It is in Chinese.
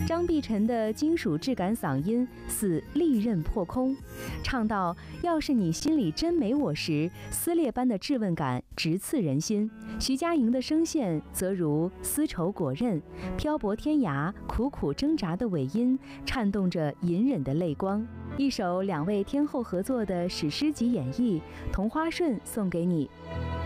张碧晨的金属质感嗓音似利刃破空，唱到要是你心里真没我时，撕裂般的质问感直刺人心。徐佳莹的声线则如丝绸裹刃，漂泊天涯苦苦挣扎的尾音颤动着隐忍的泪光。一首两位天后合作的史诗级演绎《同花顺》送给你。